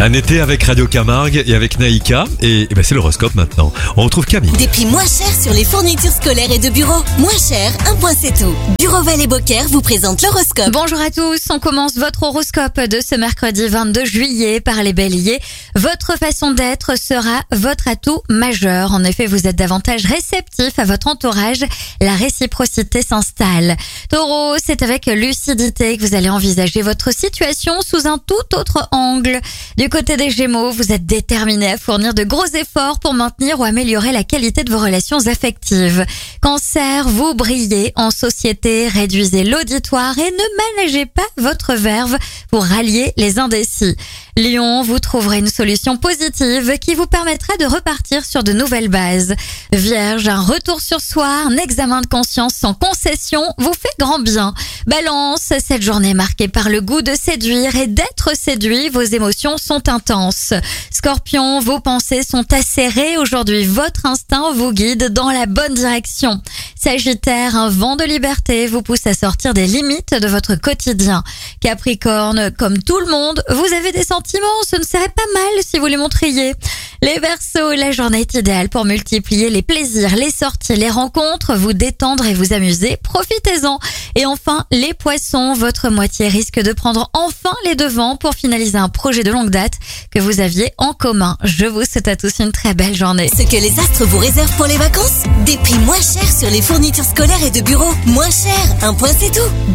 Un été avec Radio Camargue et avec Naïka. Et c'est l'horoscope maintenant. On retrouve Camille. Des prix moins chers sur les fournitures scolaires et de bureau. Moins cher, un point c'est tout. Bureau Val et Beaucaire vous présente l'horoscope. Bonjour à tous, on commence votre horoscope de ce mercredi 22 juillet par les béliers. Votre façon d'être sera votre atout majeur. En effet, vous êtes davantage réceptif à votre entourage. La réciprocité s'installe. Taureau, c'est avec lucidité que vous allez envisager votre situation sous un tout autre angle. Du côté des Gémeaux, vous êtes déterminé à fournir de gros efforts pour maintenir ou améliorer la qualité de vos relations affectives. Cancer, vous brillez en société, réduisez l'auditoire et ne managez pas votre verve pour rallier les indécis. Lion, vous trouverez une solution positive qui vous permettra de repartir sur de nouvelles bases. Vierge, un retour sur soi, un examen de conscience sans concession vous fait grand bien. Balance, cette journée est marquée par le goût de séduire et d'être séduit, vos émotions sont intenses. Scorpion, vos pensées sont acérées aujourd'hui, votre instinct vous guide dans la bonne direction. Sagittaire, un vent de liberté vous pousse à sortir des limites de votre quotidien. Capricorne, comme tout le monde, vous avez des sentiments, ce ne serait pas mal si vous les montriez. Les Verseaux, la journée est idéale pour multiplier les plaisirs, les sorties, les rencontres, vous détendre et vous amuser, profitez-en. Et enfin, les Poissons, votre moitié risque de prendre enfin les devants pour finaliser un projet de longue date que vous aviez en commun. Je vous souhaite à tous une très belle journée. Ce que les astres vous réservent pour les vacances, des prix moins chers sur les fournitures scolaires et de bureau. Moins cher, un point c'est tout.